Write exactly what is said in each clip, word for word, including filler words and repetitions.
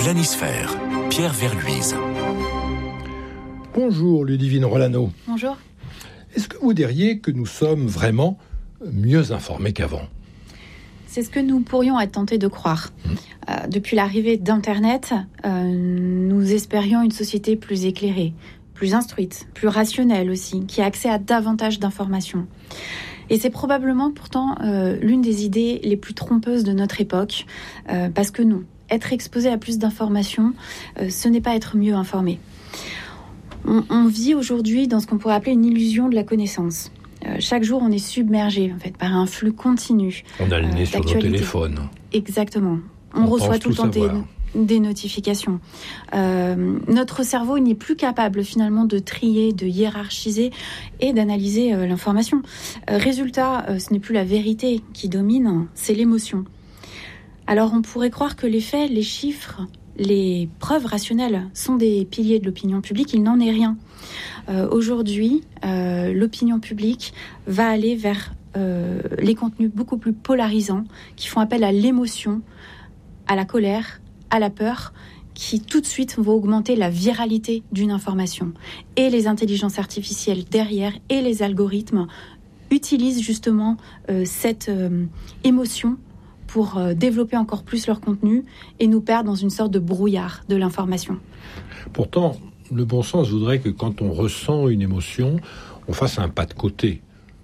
Planisphère, Pierre Verluise. Bonjour Ludivine Rolano. Bonjour. Est-ce que vous diriez que nous sommes vraiment mieux informés qu'avant ? C'est ce que nous pourrions être tentés de croire. Mmh. Euh, depuis l'arrivée d'Internet, euh, nous espérions une société plus éclairée, plus instruite, plus rationnelle aussi, qui a accès à davantage d'informations. Et c'est probablement pourtant euh, l'une des idées les plus trompeuses de notre époque, euh, parce que non, être exposé à plus d'informations, euh, ce n'est pas être mieux informé. On, on vit aujourd'hui dans ce qu'on pourrait appeler une illusion de la connaissance. Euh, chaque jour, on est submergé en fait, par un flux continu. On a le nez euh, sur nos téléphones. Exactement. On, on reçoit tout le temps des, des notifications. Euh, notre cerveau n'est plus capable finalement de trier, de hiérarchiser et d'analyser euh, l'information. Euh, résultat, euh, ce n'est plus la vérité qui domine, c'est l'émotion. Alors on pourrait croire que les faits, les chiffres, les preuves rationnelles sont des piliers de l'opinion publique. Il n'en est rien. Euh, aujourd'hui, euh, l'opinion publique va aller vers euh, les contenus beaucoup plus polarisants qui font appel à l'émotion, à la colère, à la peur, qui tout de suite vont augmenter la viralité d'une information. Et les intelligences artificielles derrière et les algorithmes utilisent justement euh, cette euh, émotion pour euh, développer encore plus leur contenu et nous perdre dans une sorte de brouillard de l'information. Pourtant, le bon sens voudrait que quand on ressent une émotion, on fasse un pas de côté.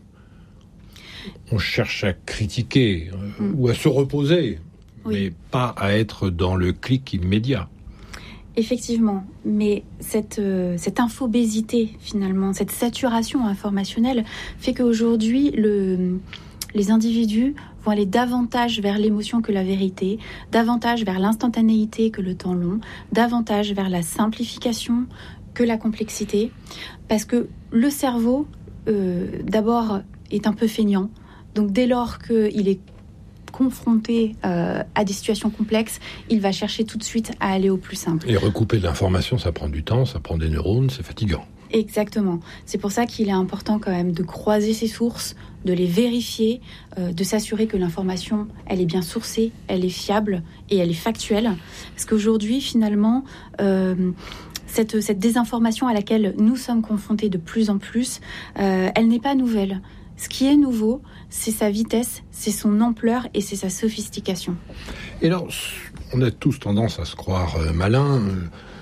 On cherche à critiquer euh, mmh. ou à se reposer, oui. mais pas à être dans le clic immédiat. Effectivement, mais cette, euh, cette infobésité, finalement, cette saturation informationnelle fait qu'aujourd'hui, le, les individus vont aller davantage vers l'émotion que la vérité, davantage vers l'instantanéité que le temps long, davantage vers la simplification que la complexité, parce que le cerveau, euh, d'abord, est un peu feignant, donc dès lors qu'il est confronté euh, à des situations complexes, il va chercher tout de suite à aller au plus simple. Et recouper de l'information, ça prend du temps, ça prend des neurones, c'est fatigant. Exactement. C'est pour ça qu'il est important quand même de croiser ses sources, de les vérifier, euh, de s'assurer que l'information, elle est bien sourcée, elle est fiable et elle est factuelle. Parce qu'aujourd'hui, finalement, euh, cette, cette désinformation à laquelle nous sommes confrontés de plus en plus, euh, elle n'est pas nouvelle. Ce qui est nouveau, c'est sa vitesse, c'est son ampleur et c'est sa sophistication. Et alors, on a tous tendance à se croire euh, malins, euh,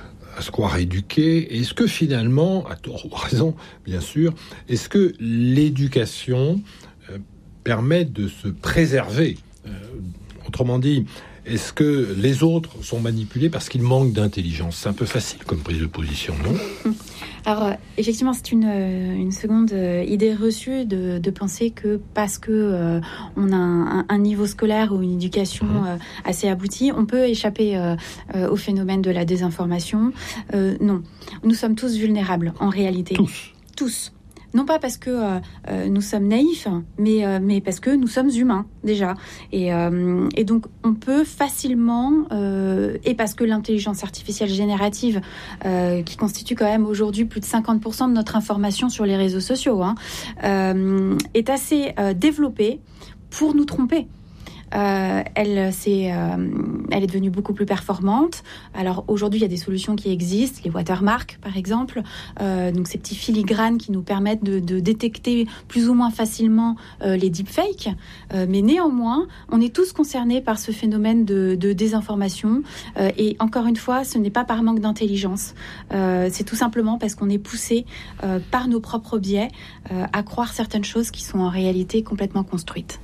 à se croire éduqués. Est-ce que finalement, à tort ou à raison, bien sûr, est-ce que l'éducation euh, permet de se préserver ? euh, Autrement dit, est-ce que les autres sont manipulés parce qu'ils manquent d'intelligence ? C'est un peu facile comme prise de position, non ? Alors, effectivement, c'est une, une seconde idée reçue de, de penser que parce que euh, on a un, un niveau scolaire ou une éducation euh, assez aboutie, on peut échapper euh, euh, au phénomène de la désinformation. Euh, non, nous sommes tous vulnérables, en réalité. Tous. Tous. Non pas parce que euh, euh, nous sommes naïfs, mais, euh, mais parce que nous sommes humains, déjà. Et, euh, et donc, on peut facilement, euh, et parce que l'intelligence artificielle générative, euh, qui constitue quand même aujourd'hui plus de cinquante pour cent de notre information sur les réseaux sociaux, hein, euh, est assez euh, développée pour nous tromper. Euh, elle, c'est, euh, elle est devenue beaucoup plus performante. Alors aujourd'hui, il y a des solutions qui existent, les watermarks par exemple, euh, donc ces petits filigranes qui nous permettent de, de détecter plus ou moins facilement euh, les deepfakes. Euh, mais néanmoins, on est tous concernés par ce phénomène de, de désinformation. Euh, et encore une fois, ce n'est pas par manque d'intelligence. Euh, c'est tout simplement parce qu'on est poussé euh, par nos propres biais euh, à croire certaines choses qui sont en réalité complètement construites.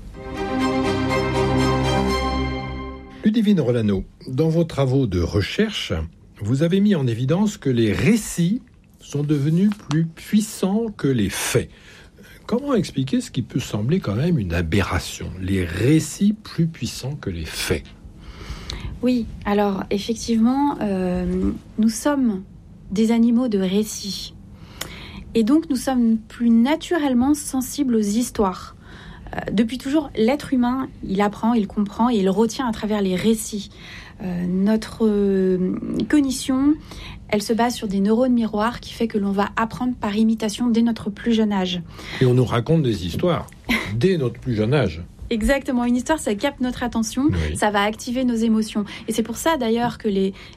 Ludivine Rolano, dans vos travaux de recherche, vous avez mis en évidence que les récits sont devenus plus puissants que les faits. Comment expliquer ce qui peut sembler quand même une aberration, les récits plus puissants que les faits ? Oui, alors effectivement, euh, nous sommes des animaux de récits. Et donc nous sommes plus naturellement sensibles aux histoires. Depuis toujours, l'être humain, il apprend, il comprend et il retient à travers les récits. Euh, notre euh, cognition, elle se base sur des neurones miroirs qui fait que l'on va apprendre par imitation dès notre plus jeune âge. Et on nous raconte des histoires dès notre plus jeune âge. Exactement, une histoire, ça capte notre attention, oui. Ça va activer nos émotions. Et c'est pour ça d'ailleurs que les,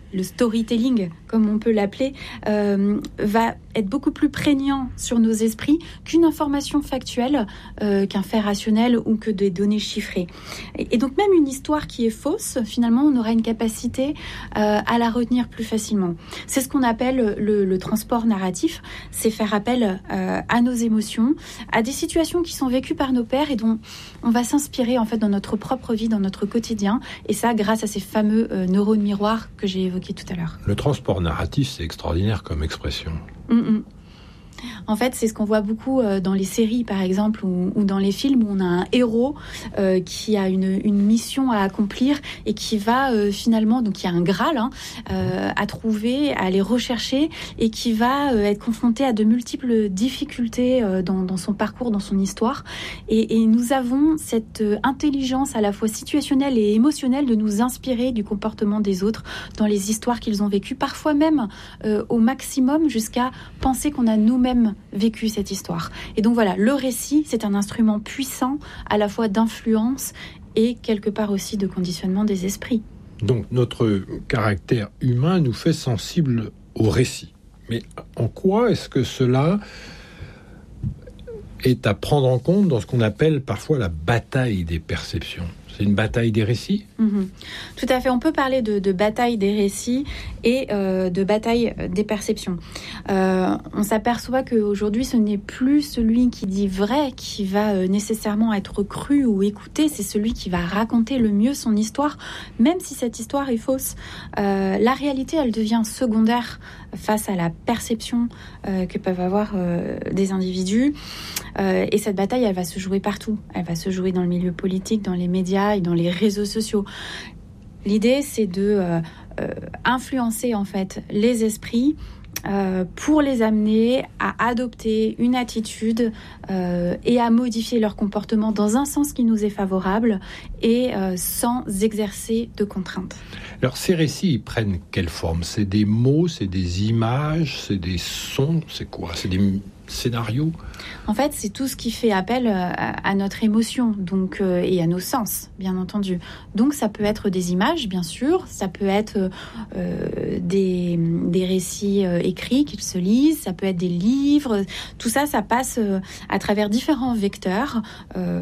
le storytelling, comme on peut l'appeler, euh, va être beaucoup plus prégnant sur nos esprits qu'une information factuelle, euh, qu'un fait rationnel ou que des données chiffrées. Et, et donc même une histoire qui est fausse, finalement, on aura une capacité euh, à la retenir plus facilement. C'est ce qu'on appelle le, le transport narratif, c'est faire appel euh, à nos émotions, à des situations qui sont vécues par nos pairs et dont on va s'inspirer en fait dans notre propre vie, dans notre quotidien, et ça grâce à ces fameux euh, neurones miroirs que j'ai évoqués tout à l'heure. Le transport narratif, c'est extraordinaire comme expression. Mm-mm. En fait, c'est ce qu'on voit beaucoup dans les séries, par exemple, ou, ou dans les films, où on a un héros euh, qui a une, une mission à accomplir et qui va euh, finalement, donc il y a un Graal hein, euh, à trouver, à aller rechercher, et qui va euh, être confronté à de multiples difficultés euh, dans, dans son parcours, dans son histoire. Et, et nous avons cette intelligence à la fois situationnelle et émotionnelle de nous inspirer du comportement des autres dans les histoires qu'ils ont vécues, parfois même euh, au maximum, jusqu'à penser qu'on a nous-mêmes vécu cette histoire. Et donc voilà, le récit, c'est un instrument puissant à la fois d'influence et quelque part aussi de conditionnement des esprits. Donc notre caractère humain nous fait sensibles au récit. Mais en quoi est-ce que cela est à prendre en compte dans ce qu'on appelle parfois la bataille des perceptions ? C'est une bataille des récits ? Mmh. Tout à fait. On peut parler de, de bataille des récits et euh, de bataille des perceptions. Euh, on s'aperçoit qu'aujourd'hui, ce n'est plus celui qui dit vrai qui va euh, nécessairement être cru ou écouté. C'est celui qui va raconter le mieux son histoire, même si cette histoire est fausse. Euh, la réalité, elle devient secondaire face à la perception euh, que peuvent avoir euh, des individus. Euh, et cette bataille, elle va se jouer partout. Elle va se jouer dans le milieu politique, dans les médias et dans les réseaux sociaux. L'idée, c'est de euh, euh, influencer en fait les esprits euh, pour les amener à adopter une attitude euh, et à modifier leur comportement dans un sens qui nous est favorable et euh, sans exercer de contraintes. Alors ces récits, ils prennent quelle forme ? C'est des mots, c'est des images, c'est des sons, c'est quoi ? C'est des scénarios ? En fait, c'est tout ce qui fait appel à, à notre émotion donc, euh, et à nos sens, bien entendu. Donc, ça peut être des images, bien sûr. Ça peut être euh, des, des récits euh, écrits qu'ils se lisent. Ça peut être des livres. Tout ça, ça passe euh, à travers différents vecteurs. Euh,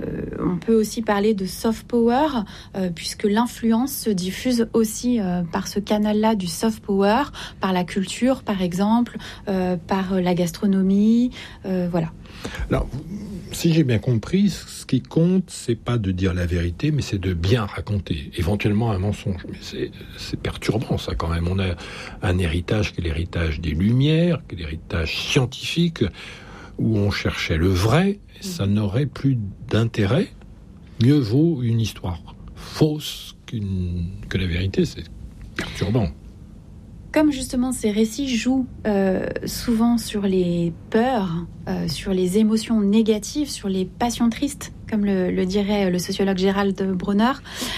on peut aussi parler de soft power, euh, puisque l'influence se diffuse aussi euh, par ce canal-là du soft power, par la culture, par exemple, euh, par la gastronomie, euh, voilà. Alors, si j'ai bien compris, ce qui compte, c'est pas de dire la vérité, mais c'est de bien raconter, éventuellement un mensonge. Mais c'est, c'est perturbant, ça, quand même. On a un héritage qui est l'héritage des Lumières, qui est l'héritage scientifique, où on cherchait le vrai, et ça n'aurait plus d'intérêt. Mieux vaut une histoire fausse qu'une, que la vérité, c'est perturbant. Comme justement ces récits jouent euh, souvent sur les peurs, euh, sur les émotions négatives, sur les passions tristes, comme le, le dirait le sociologue Gérald Bronner,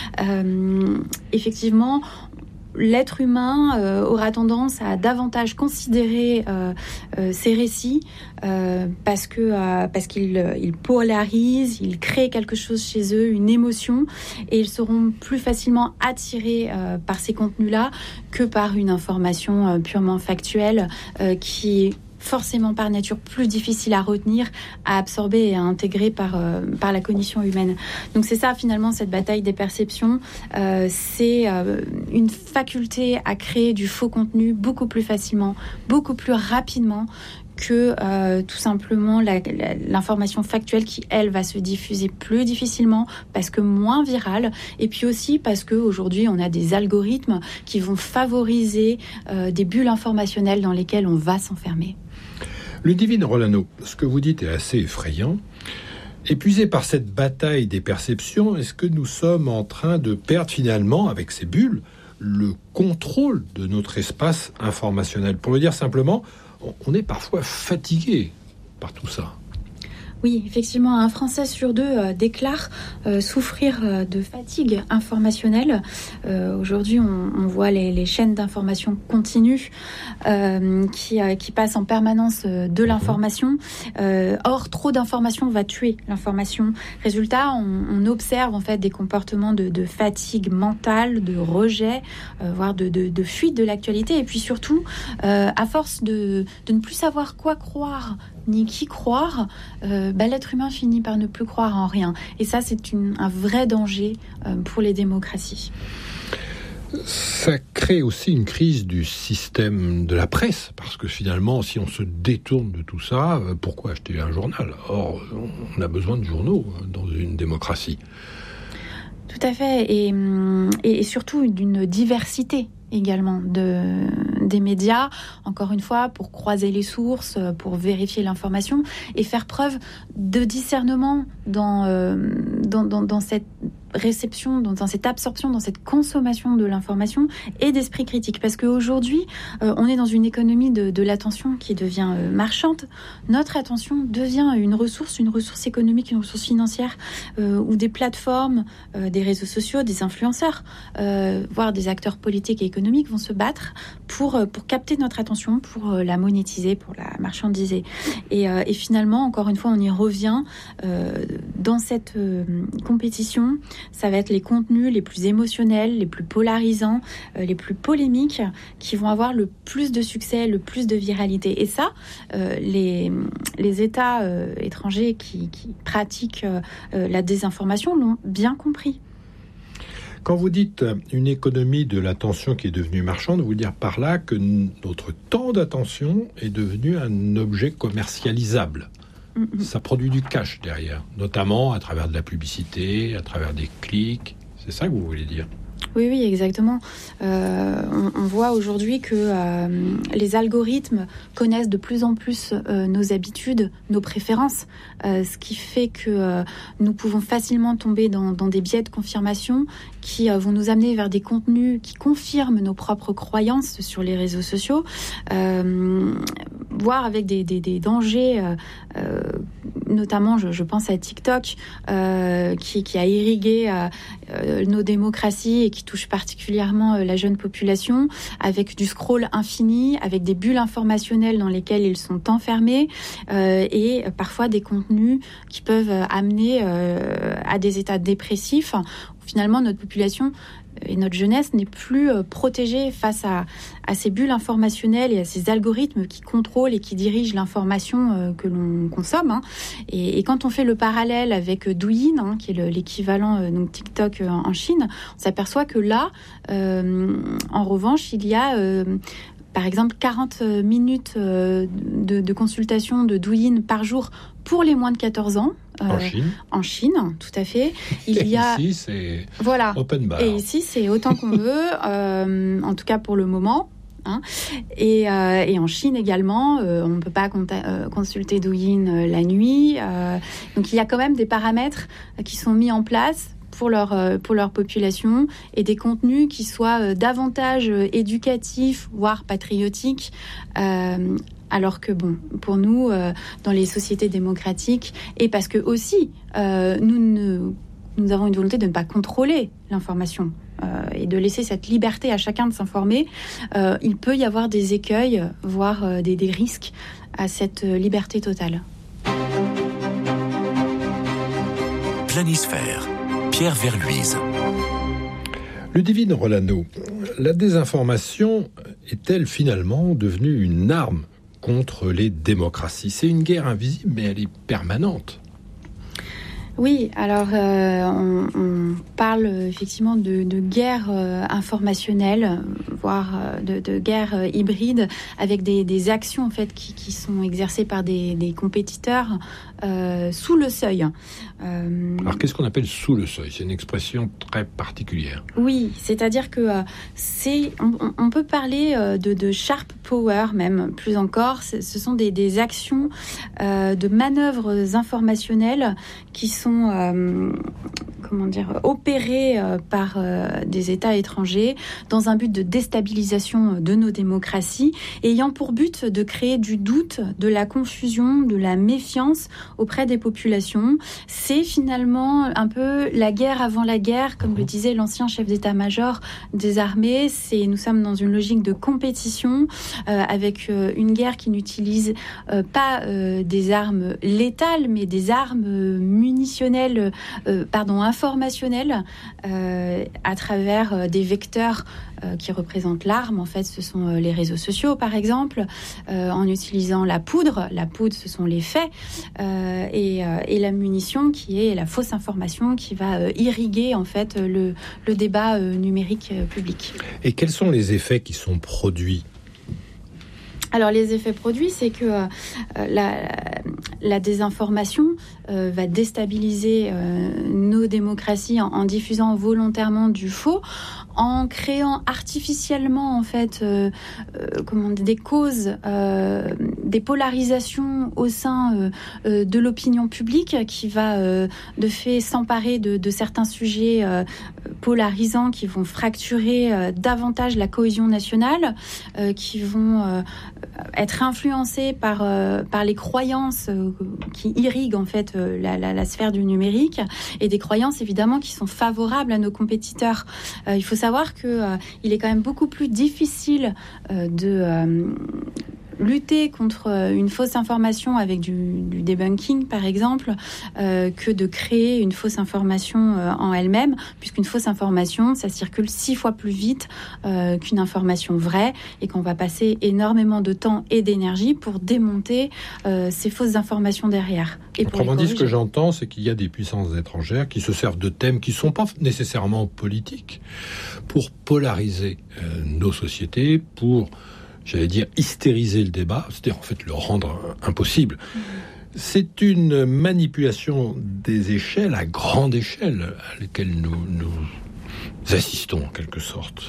euh, effectivement, l'être humain euh, aura tendance à davantage considérer euh, euh, ces récits euh, parce que euh, parce qu'ils ils polarisent, ils créent quelque chose chez eux, une émotion, et ils seront plus facilement attirés euh, par ces contenus-là que par une information euh, purement factuelle euh, qui est forcément par nature plus difficile à retenir, à absorber et à intégrer par, euh, par la cognition humaine. Donc c'est ça finalement cette bataille des perceptions, euh, c'est euh, une faculté à créer du faux contenu beaucoup plus facilement, beaucoup plus rapidement que euh, tout simplement la, la, l'information factuelle qui, elle, va se diffuser plus difficilement parce que moins virale, et puis aussi parce qu'aujourd'hui, on a des algorithmes qui vont favoriser euh, des bulles informationnelles dans lesquelles on va s'enfermer. Ludivine Rolano, ce que vous dites est assez effrayant. Épuisé par cette bataille des perceptions, est-ce que nous sommes en train de perdre finalement, avec ces bulles, le contrôle de notre espace informationnel ? Pour le dire simplement, on est parfois fatigué par tout ça. Oui, effectivement, un Français sur deux euh, déclare euh, souffrir euh, de fatigue informationnelle. Euh, aujourd'hui, on, on voit les, les chaînes d'information continues euh, qui, euh, qui passent en permanence euh, de l'information. Euh, or, trop d'informations va tuer l'information. Résultat, on, on observe en fait des comportements de, de fatigue mentale, de rejet, euh, voire de, de, de fuite de l'actualité. Et puis surtout, euh, à force de, de ne plus savoir quoi croire, ni qui croire, euh, bah, l'être humain finit par ne plus croire en rien. Et ça, c'est une, un vrai danger euh, pour les démocraties. Ça crée aussi une crise du système de la presse, parce que finalement, si on se détourne de tout ça, pourquoi acheter un journal ? Or, on a besoin de journaux dans une démocratie. Tout à fait, et, et surtout d'une diversité également de, des médias, encore une fois, pour croiser les sources, pour vérifier l'information et faire preuve de discernement dans, euh, dans, dans, dans cette réception, dans, dans cette absorption, dans cette consommation de l'information et d'esprit critique. Parce qu'aujourd'hui, euh, on est dans une économie de, de l'attention qui devient euh, marchande. Notre attention devient une ressource, une ressource économique, une ressource financière, euh, où des plateformes, euh, des réseaux sociaux, des influenceurs, euh, voire des acteurs politiques et économiques vont se battre pour, pour capter notre attention, pour la monétiser, pour la marchandiser. Et, euh, et finalement, encore une fois, on y revient euh, dans cette euh, compétition. Ça va être les contenus les plus émotionnels, les plus polarisants, euh, les plus polémiques, qui vont avoir le plus de succès, le plus de viralité. Et ça, euh, les, les États euh, étrangers qui, qui pratiquent euh, la désinformation l'ont bien compris. Quand vous dites une économie de l'attention qui est devenue marchande, vous voulez dire par là que notre temps d'attention est devenu un objet commercialisable. Mm-hmm. Ça produit du cash derrière, notamment à travers de la publicité, à travers des clics. C'est ça que vous voulez dire ? Oui, oui, exactement. Euh, on, on voit aujourd'hui que euh, les algorithmes connaissent de plus en plus euh, nos habitudes, nos préférences, euh, ce qui fait que euh, nous pouvons facilement tomber dans, dans des biais de confirmation qui euh, vont nous amener vers des contenus qui confirment nos propres croyances sur les réseaux sociaux, euh, voire avec des, des, des dangers, euh, euh, notamment je, je pense à TikTok, euh, qui, qui a irrigué euh, euh, nos démocraties et qui touche particulièrement euh, la jeune population, avec du scroll infini, avec des bulles informationnelles dans lesquelles ils sont enfermés, euh, et parfois des contenus qui peuvent amener euh, à des états dépressifs. Finalement, notre population et notre jeunesse n'est plus euh, protégée face à, à ces bulles informationnelles et à ces algorithmes qui contrôlent et qui dirigent l'information euh, que l'on consomme. Hein. Et, et quand on fait le parallèle avec Douyin, hein, qui est le, l'équivalent euh, donc TikTok euh, en Chine, on s'aperçoit que là, euh, en revanche, il y a... Euh, par exemple, quarante minutes euh, de, de consultation de Douyin par jour pour les moins de quatorze ans. Euh, en Chine En Chine, tout à fait. Il et y a... ici, c'est voilà. open bar. Et ici, c'est autant qu'on veut, euh, en tout cas pour le moment. Hein. Et, euh, et en Chine également, euh, on ne peut pas conta- euh, consulter Douyin euh, la nuit. Euh, donc il y a quand même des paramètres euh, qui sont mis en place pour leur, euh, pour leur population, et des contenus qui soient euh, davantage euh, éducatifs, voire patriotiques, euh, alors que, bon, pour nous, euh, dans les sociétés démocratiques, et parce que aussi, euh, nous, ne, nous avons une volonté de ne pas contrôler l'information, euh, et de laisser cette liberté à chacun de s'informer, euh, il peut y avoir des écueils, voire euh, des, des risques à cette euh, liberté totale. Planisphère. Pierre Verluise. Ludivine Rolano, la désinformation est-elle finalement devenue une arme contre les démocraties ? C'est une guerre invisible, mais elle est permanente. Oui, alors euh, on, on parle effectivement de, de guerre euh, informationnelle, voire euh, de, de guerre euh, hybride, avec des, des actions en fait qui, qui sont exercées par des, des compétiteurs euh, sous le seuil. Euh... Alors qu'est-ce qu'on appelle sous le seuil ? C'est une expression très particulière. Oui, c'est-à-dire que euh, c'est, on, on peut parler euh, de, de sharp power, même plus encore. Ce sont des, des actions euh, de manœuvres informationnelles qui sont euh, comment dire, opérées euh, par euh, des États étrangers dans un but de déstabilisation de nos démocraties, ayant pour but de créer du doute, de la confusion, de la méfiance auprès des populations. C'est finalement un peu la guerre avant la guerre, comme le disait l'ancien chef d'état-major des armées. C'est, nous sommes dans une logique de compétition euh, avec euh, une guerre qui n'utilise euh, pas euh, des armes létales, mais des armes euh, munitionnelles, euh, pardon, informationnelles, euh, à travers euh, des vecteurs euh, qui représentent l'arme. En fait, ce sont euh, les réseaux sociaux, par exemple, euh, en utilisant la poudre. La poudre, ce sont les faits, euh, et, euh, et la munition, qui est la fausse information, qui va euh, irriguer en fait le, le débat euh, numérique euh, public. Et quels sont les effets qui sont produits ? Alors les effets produits, c'est que euh, la, la désinformation euh, va déstabiliser euh, nos démocraties en, en diffusant volontairement du faux, en créant artificiellement en fait euh, euh, comment dire, des causes, euh, des polarisations au sein euh, euh, de l'opinion publique, qui va euh, de fait s'emparer de, de certains sujets euh, polarisants qui vont fracturer euh, davantage la cohésion nationale, euh, qui vont euh, être influencés par euh, par les croyances euh, qui irriguent en fait euh, la, la, la sphère du numérique, et des croyances évidemment qui sont favorables à nos compétiteurs. Euh, il faut savoir que euh, il est quand même beaucoup plus difficile euh, de euh, lutter contre une fausse information avec du, du debunking, par exemple, euh, que de créer une fausse information euh, en elle-même, puisqu'une fausse information, ça circule six fois plus vite euh, qu'une information vraie, et qu'on va passer énormément de temps et d'énergie pour démonter euh, ces fausses informations derrière. Et autrement dit, ce que j'entends, c'est qu'il y a des puissances étrangères qui se servent de thèmes qui ne sont pas nécessairement politiques pour polariser euh, nos sociétés, pour j'allais dire hystériser le débat, c'est-à-dire en fait le rendre impossible. Mmh. C'est une manipulation des échelles à grande échelle à laquelle nous, nous assistons en quelque sorte.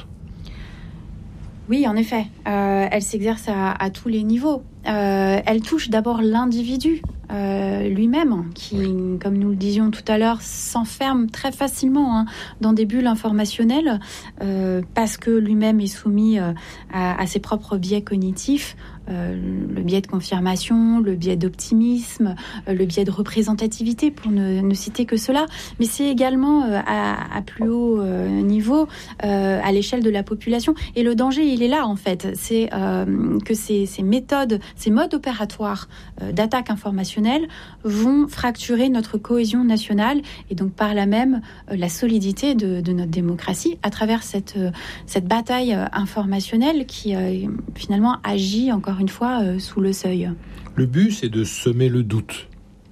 Oui, en effet. Euh, elle s'exerce à, à tous les niveaux. Euh, elle touche d'abord l'individu euh, lui-même, qui, oui. comme nous le disions tout à l'heure, s'enferme très facilement hein, dans des bulles informationnelles, euh, parce que lui-même est soumis euh, à, à ses propres biais cognitifs, euh, le biais de confirmation, le biais d'optimisme, euh, le biais de représentativité, pour ne, ne citer que cela. Mais c'est également euh, à, à plus haut euh, niveau, euh, à l'échelle de la population. Et le danger, il est là, en fait. C'est euh, que ces, ces méthodes, ces modes opératoires euh, d'attaque informationnelle vont fracturer notre cohésion nationale, et donc par là même euh, la solidité de, de notre démocratie à travers cette, euh, cette bataille euh, informationnelle qui euh, finalement agit encore une fois euh, sous le seuil. Le but, c'est de semer le doute.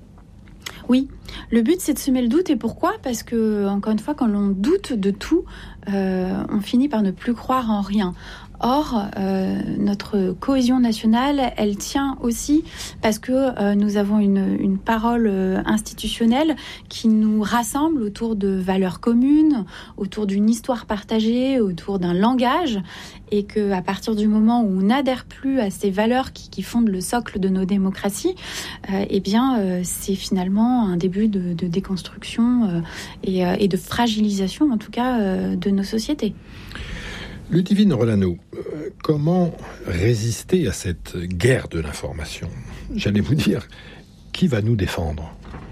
Oui, le but, c'est de semer le doute. Et pourquoi ? Parce que, encore une fois, quand l'on doute de tout, euh, on finit par ne plus croire en rien. Or, euh, notre cohésion nationale, elle tient aussi parce que euh, nous avons une, une parole euh, institutionnelle qui nous rassemble autour de valeurs communes, autour d'une histoire partagée, autour d'un langage, et que à partir du moment où on n'adhère plus à ces valeurs qui, qui fondent le socle de nos démocraties, euh, eh bien, euh, c'est finalement un début de, de déconstruction euh, et, euh, et de fragilisation, en tout cas, euh, de nos sociétés. Ludivine Rolano, euh, comment résister à cette guerre de l'information ? J'allais vous dire, qui va nous défendre ?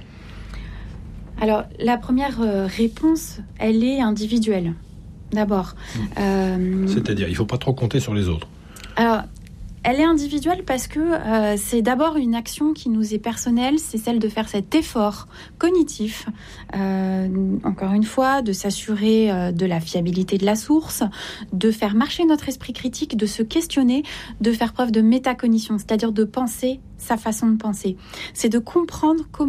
Alors, la première euh, réponse, elle est individuelle, d'abord. Mmh. Euh... C'est-à-dire, il ne faut pas trop compter sur les autres. Alors, elle est individuelle parce que euh, c'est d'abord une action qui nous est personnelle, c'est celle de faire cet effort cognitif, euh, encore une fois, de s'assurer euh, de la fiabilité de la source, de faire marcher notre esprit critique, de se questionner, de faire preuve de métacognition, c'est-à-dire de penser sa façon de penser. C'est de comprendre comment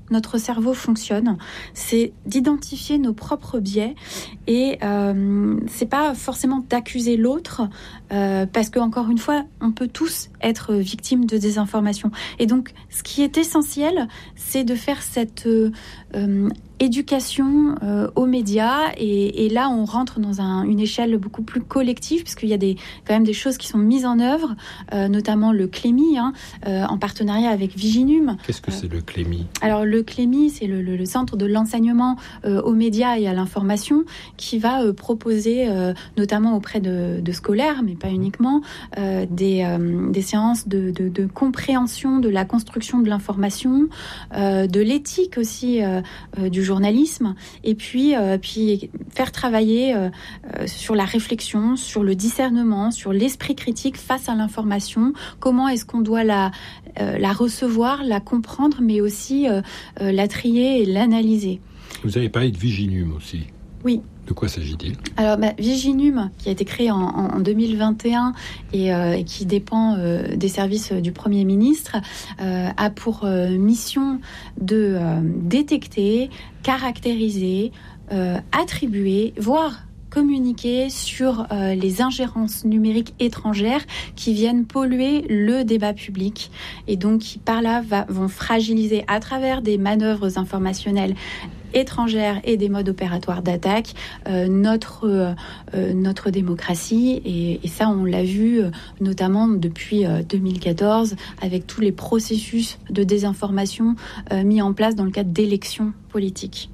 notre cerveau fonctionne, c'est d'identifier nos propres biais et euh, c'est pas forcément d'accuser l'autre euh, parce que encore une fois, on peut tous être victimes de désinformation. Et donc, ce qui est essentiel, c'est de faire cette euh, euh, éducation euh, aux médias et, et là on rentre dans un, une échelle beaucoup plus collective puisqu'il y a des, quand même des choses qui sont mises en œuvre, euh, notamment le Clémy hein, euh, en partenariat avec Viginum. Qu'est-ce que euh, c'est le Clémy ? Alors le Clémy, c'est le, le, le centre de l'enseignement euh, aux médias et à l'information qui va euh, proposer euh, notamment auprès de, de scolaires, mais pas uniquement, euh, des, euh, des séances de, de, de compréhension de la construction de l'information, euh, de l'éthique aussi euh, euh, du journalisme et puis, euh, puis faire travailler euh, sur la réflexion, sur le discernement, sur l'esprit critique face à l'information, comment est-ce qu'on doit la, euh, la recevoir, la comprendre, mais aussi euh, euh, la trier et l'analyser. Vous avez parlé de Viginum aussi. Oui. De quoi s'agit-il ? Alors, bah, Viginum, qui a été créé en, en, en deux mille vingt et un et, euh, et qui dépend euh, des services du Premier ministre, euh, a pour euh, mission de euh, détecter, caractériser, euh, attribuer, voire communiquer sur euh, les ingérences numériques étrangères qui viennent polluer le débat public et donc qui par là va, vont fragiliser à travers des manœuvres informationnelles étrangères et des modes opératoires d'attaque euh, notre euh, notre démocratie et, et ça on l'a vu euh, notamment depuis euh, deux mille quatorze avec tous les processus de désinformation euh, mis en place dans le cadre d'élections politiques.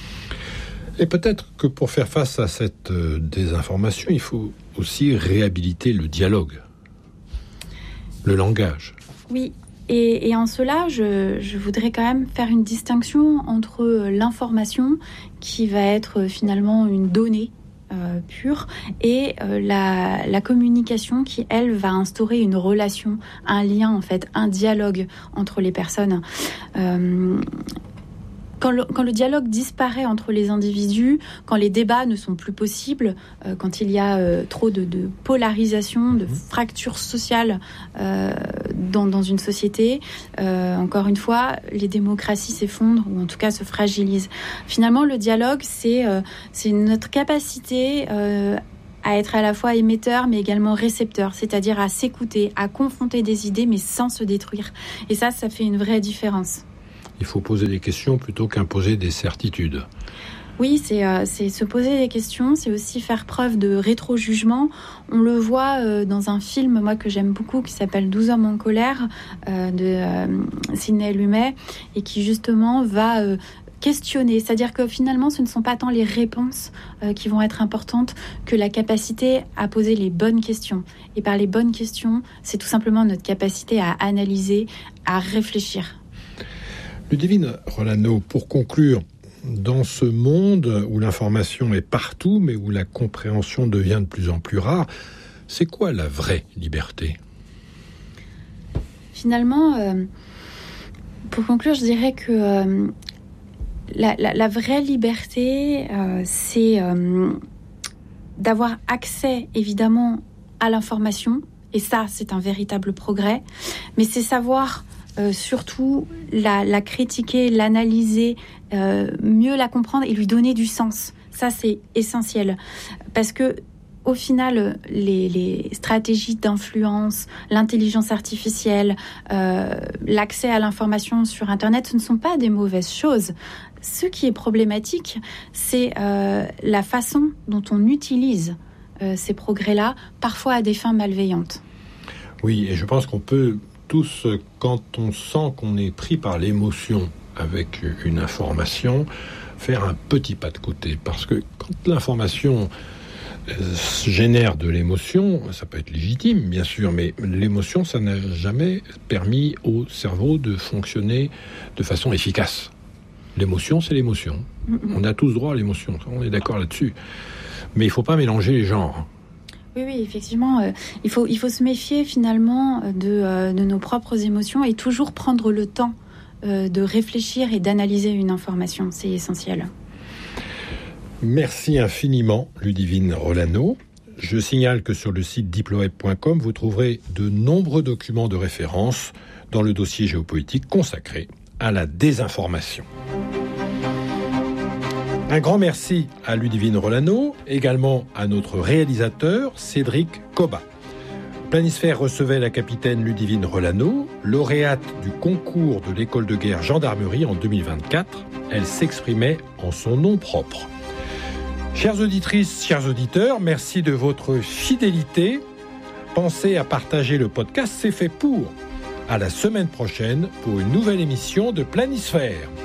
Et peut-être que pour faire face à cette euh, désinformation, il faut aussi réhabiliter le dialogue, le langage. Oui. Et, et en cela, je, je voudrais quand même faire une distinction entre l'information, qui va être finalement une donnée euh, pure, et euh, la, la communication qui, elle, va instaurer une relation, un lien, en fait, un dialogue entre les personnes. Euh, Quand le, quand le dialogue disparaît entre les individus, quand les débats ne sont plus possibles, euh, quand il y a euh, trop de, de polarisation, de fractures sociales euh, dans, dans une société, euh, encore une fois, les démocraties s'effondrent ou en tout cas se fragilisent. Finalement, le dialogue, c'est, euh, c'est notre capacité euh, à être à la fois émetteur mais également récepteur, c'est-à-dire à s'écouter, à confronter des idées mais sans se détruire. Et ça, ça fait une vraie différence. Il faut poser des questions plutôt qu'imposer des certitudes. Oui, c'est, euh, c'est se poser des questions, c'est aussi faire preuve de rétro-jugement. On le voit euh, dans un film, moi, que j'aime beaucoup, qui s'appelle douze hommes en colère, euh, de euh, Sidney Lumet, et qui justement va euh, questionner. C'est-à-dire que finalement, ce ne sont pas tant les réponses euh, qui vont être importantes que la capacité à poser les bonnes questions. Et par les bonnes questions, c'est tout simplement notre capacité à analyser, à réfléchir. Ludivine Rolano, pour conclure, dans ce monde où l'information est partout, mais où la compréhension devient de plus en plus rare, c'est quoi la vraie liberté ? Finalement, euh, pour conclure, je dirais que euh, la, la, la vraie liberté, euh, c'est euh, d'avoir accès, évidemment, à l'information. Et ça, c'est un véritable progrès. Mais c'est savoir... Euh, surtout la, la critiquer, l'analyser, euh, mieux la comprendre et lui donner du sens. Ça, c'est essentiel. Parce que, au final, les, les stratégies d'influence, l'intelligence artificielle, euh, l'accès à l'information sur Internet, ce ne sont pas des mauvaises choses. Ce qui est problématique, c'est euh, la façon dont on utilise euh, ces progrès-là, parfois à des fins malveillantes. Oui, et je pense qu'on peut... tous, quand on sent qu'on est pris par l'émotion avec une information, faire un petit pas de côté. Parce que quand l'information génère de l'émotion, ça peut être légitime, bien sûr, mais l'émotion, ça n'a jamais permis au cerveau de fonctionner de façon efficace. L'émotion, c'est l'émotion. On a tous droit à l'émotion, on est d'accord là-dessus. Mais il ne faut pas mélanger les genres. Oui, oui, effectivement, euh, il faut, il faut se méfier finalement de, euh, de nos propres émotions et toujours prendre le temps euh, de réfléchir et d'analyser une information. C'est essentiel. Merci infiniment, Ludivine Rolano. Je signale que sur le site diploweb point com, vous trouverez de nombreux documents de référence dans le dossier géopolitique consacré à la désinformation. Un grand merci à Ludivine Rolano, également à notre réalisateur Cédric Cobat. Planisphère recevait la capitaine Ludivine Rolano, lauréate du concours de l'école de guerre gendarmerie en deux mille vingt-quatre. Elle s'exprimait en son nom propre. Chères auditrices, chers auditeurs, merci de votre fidélité. Pensez à partager le podcast, c'est fait pour. À la semaine prochaine pour une nouvelle émission de Planisphère.